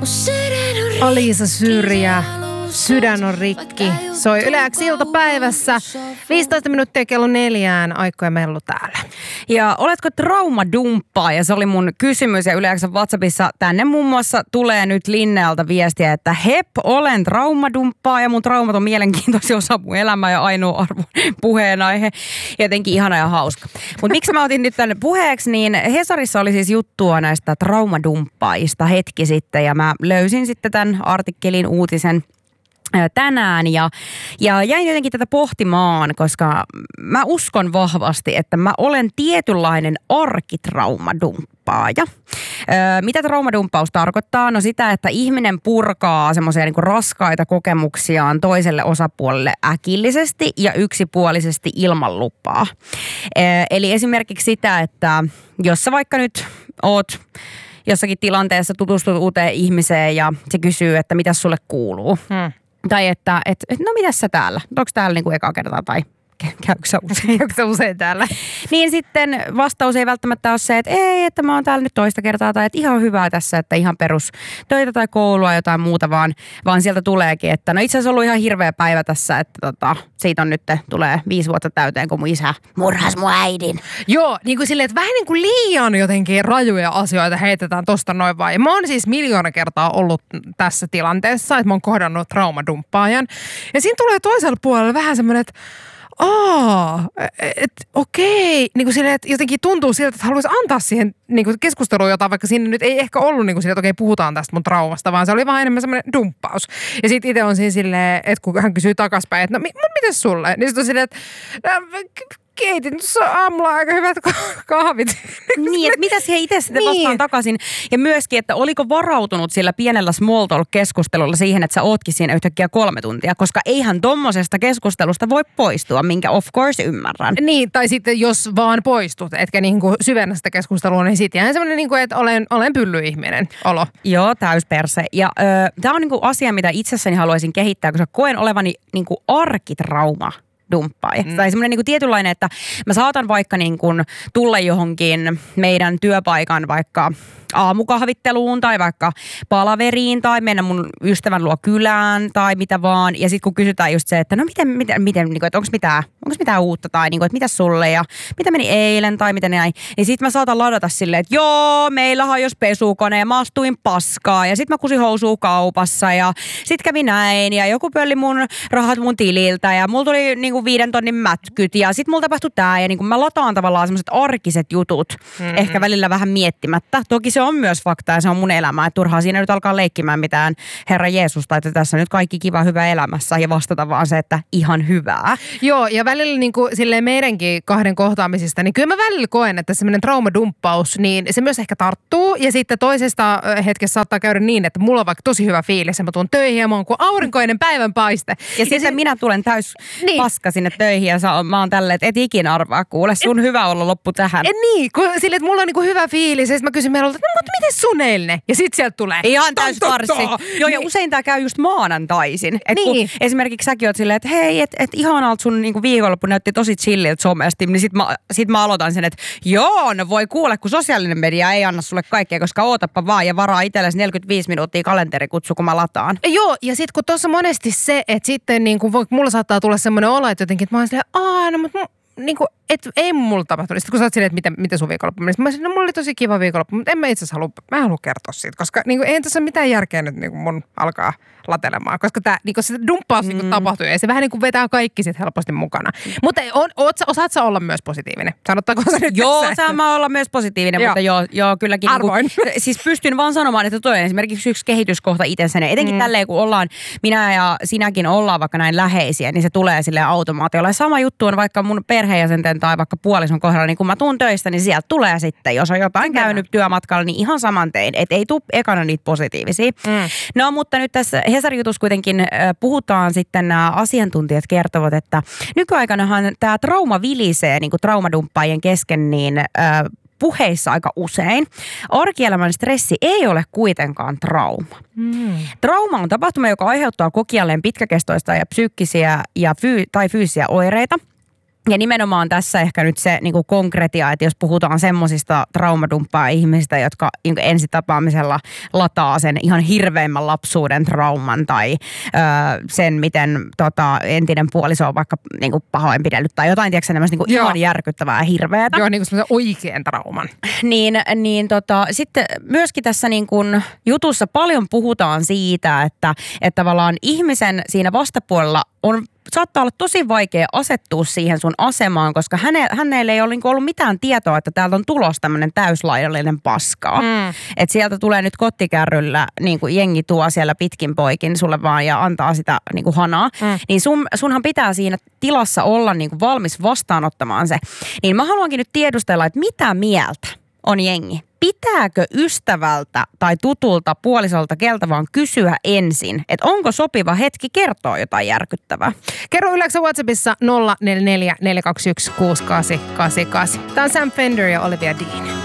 Alisa Syrjä, Sydän on rikki. Soi Yle X iltapäivässä. 15 minuuttia kello 4 Aikko ja Mellu täällä. Ja oletko traumadumppaaja? Se oli mun kysymys ja Yle X:n WhatsAppissa tänne muun muassa tulee nyt Linnealta viestiä, että hep, olen traumadumppaaja. Mun traumat on mielenkiintoisia osa mun elämää ja ainoa arvo puheenaihe. Jotenkin ihana ja hauska. Mutta miksi mä otin nyt tänne puheeksi, niin Hesarissa oli siis juttua näistä traumadumppaajista hetki sitten ja mä löysin sitten tämän artikkelin uutisen tänään ja jäin jotenkin tätä pohtimaan, koska mä uskon vahvasti, että mä olen tietynlainen arkitraumadumppaaja. Mitä traumadumppaus tarkoittaa? No sitä, että ihminen purkaa semmoisia niinku raskaita kokemuksiaan toiselle osapuolelle äkillisesti ja yksipuolisesti ilman lupaa. Eli esimerkiksi sitä, että jos sä vaikka nyt oot jossakin tilanteessa tutustut uuteen ihmiseen ja se kysyy, että mitä sulle kuuluu. Tai että no mitäs sä täällä? Onko täällä niinku eka kertaa tai käykö sä usein täällä? Niin sitten vastaus ei välttämättä ole se, että ei, että mä oon täällä nyt toista kertaa tai että ihan hyvää tässä, että ihan perus töitä tai koulua jotain muuta, vaan sieltä tuleekin, että no itse asiassa ollut ihan hirveä päivä tässä, että siitä on nyt tulee 5 vuotta täyteen, kun mun isä murhasi mun äidin. Joo, niin kuin silleen, että vähän niin kuin liian jotenkin rajuja asioita heitetään tosta noin vaan. Ja mä oon siis 1,000,000 kertaa ollut tässä tilanteessa, että mä oon kohdannut traumadumppaajan. Ja siinä tulee toisella puolella vähän semmoinen, että okei, niin kuin silleen, että jotenkin tuntuu siltä, että haluaisi antaa siihen niin kuin keskusteluun jotain, vaikka siinä nyt ei ehkä ollut niin kuin silleen, että okei, puhutaan tästä mun traumasta, vaan se oli vaan enemmän semmoinen dumppaus. Ja sitten itse on siinä silleen, että kun hän kysyy takaspäin, että no mites sulle? Niin sitten on silleen, että keitin tuossa aamulla aika hyvät kahvit. Niin, että mitä siihen itse sitten vastaan takaisin. Ja myöskin, että oliko varautunut sillä pienellä small talk-keskustelulla siihen, että sä ootkin siinä yhtäkkiä 3 tuntia, koska eihän tommosesta keskustelusta voi poistua, minkä of course ymmärrän. Niin, tai sitten jos vaan poistut, etkä niin kuin syvennä sitä keskustelua, niin sitten jää semmoinen, niin kuin, että olen pyllyihminen olo. Joo, täysperse. Ja tämä on niin kuin asia, mitä itsessäni haluaisin kehittää, koska koen olevani niin kuin arkitrauma dumppaaja. Tai semmoinen niin kuin tietynlainen, että mä saatan vaikka niin kuin tulla johonkin meidän työpaikan vaikka aamukahvitteluun tai vaikka palaveriin tai mennä mun ystävän luo kylään tai mitä vaan. Ja sitten kun kysytään just se, että no miten niin kuin, että onko mitään uutta tai niin kuin, että mitä sulle ja mitä meni eilen tai miten näin. Ja sitten mä saatan ladata silleen, että joo, meillä hajosi pesukone ja mä astuin paskaa ja sitten mä kusin housua kaupassa ja sitten kävi näin ja joku pölli mun rahat mun tililtä ja mulla tuli niin kuin 5 tonnin mätkyt ja sitten mulla tapahtui tää ja niin kuin mä lataan tavallaan semmoiset arkiset jutut ehkä välillä vähän miettimättä. Toki se on myös fakta ja se on mun elämä, että turhaa siinä nyt alkaa leikkimään mitään Herra Jeesusta, että tässä on nyt kaikki kiva hyvä elämässä ja vastata vaan se, että ihan hyvää. Joo, ja välillä niin kuin silleen meidänkin 2 kohtaamisista, niin kyllä mä välillä koen, että semmoinen traumadumppaus, niin se myös ehkä tarttuu ja sitten toisesta hetkessä saattaa käydä niin, että mulla on vaikka tosi hyvä fiilis ja mä tuun töihin ja mä oon kuin aurinkoinen päivänpaiste. Ja sitten minä tulen paska sinne töihin ja mä oon tälleen, että et ikinä arvaa kuule, sun hyvä olla loppu tähän. Niin, silleen, että mulla on niin kuin hyvä fiilis ja sitten mä kysyn meiltä, että mutta miten sun eilinen? Ja sit sieltä tulee. Ihan täys farssi. Joo, ja usein tää käy just maanantaisin. Et niin. Kun esimerkiksi säkin oot silleen, että hei, et ihanalta sun niinku viikonloppu näytti tosi chilliltä somesti, niin sit mä aloitan sen, että joo, no voi kuule, kun sosiaalinen media ei anna sulle kaikkea, koska ootappa vaan ja varaa itsellesi 45 minuuttia kalenterikutsu, kun mä lataan. Joo, ja sit kun tossa monesti se, että sitten niinku, mulla saattaa tulla semmoinen olo, että jotenkin, että mä oon silleen, no mutta niinku, et ei mulla tapahtunut. Sitten kun sä oot silleen, että miten sun viikonloppu meni, mä sanoin, no mulla oli tosi kiva viikonloppu, mutta en mä itse asiassa halua kertoa siitä, koska niinku, ei tässä ole mitään järkeä nyt niinku mun alkaa latelemaan, koska tää, niinku, se dumppaus niinku, tapahtuu ja se vähän niinku vetää kaikki sit helposti mukana. Mutta osaat sä olla myös positiivinen? Sanottaako sä nyt joo, tässä? saan mä olla myös positiivinen, mutta joo kylläkin. Arvoin. Niinku, siis pystyn vaan sanomaan, että toi on esimerkiksi yksi kehityskohta itsensä. Etenkin tälleen, kun ollaan, minä ja sinäkin ollaan vaikka näin läheisiä, niin se tulee silleen automaatiolla. Ja sama juttu on vaikka mun perheenjäsenten tai vaikka puolison kohdalla, niin kun mä tuun töistä, niin sieltä tulee sitten, jos on jotain käynyt työmatkalla, niin ihan saman tein. Että ei tule ekana niitä positiivisia. No, mutta nyt tässä Hesarin jutussa kuitenkin puhutaan sitten, nämä asiantuntijat kertovat, että nykyaikanahan tämä trauma vilisee niin kuin traumadumppaajien kesken, niin puheissa aika usein. Arkielämän stressi ei ole kuitenkaan trauma. Trauma on tapahtuma, joka aiheuttaa kokijalleen pitkäkestoista ja psyykkisiä tai fyysisiä oireita. Ja nimenomaan tässä ehkä nyt se niin kuin konkretia, että jos puhutaan semmoisista traumadumppaa ihmisistä, jotka ensitapaamisella lataa sen ihan hirveimmän lapsuuden trauman tai sen, miten entinen puoliso on vaikka niin kuin pahoinpidellyt tai jotain, tiedätkö tämmöistä niin ihan järkyttävää ja hirveätä. Joo, niin kuin semmoisen oikean trauman. Sitten myöskin tässä niin kuin jutussa paljon puhutaan siitä, että tavallaan ihmisen siinä vastapuolella saattaa olla tosi vaikea asettua siihen sun asemaan, koska hänelle ei ole ollut mitään tietoa, että täältä on tulossa tämmöinen täyslaidallinen paskaa. Että sieltä tulee nyt kottikärryllä, niin kuin jengi tuo siellä pitkin poikin sulle vaan ja antaa sitä niin kuin hanaa. Niin sunhan pitää siinä tilassa olla niin kuin valmis vastaanottamaan se. Niin mä haluankin nyt tiedustella, että mitä mieltä on jengi? Pitääkö ystävältä tai tutulta puolisolta keltä vaan kysyä ensin, että onko sopiva hetki kertoa jotain järkyttävää? Kerro Yleksen WhatsAppissa 044 421 6888. Tämä on Sam Fender ja Olivia Dean.